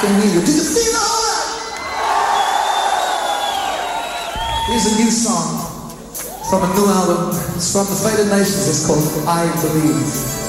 can hear you. Did you feel all that? Here's a new song from a new album. It's from the Faded Nations. It's called I Believe.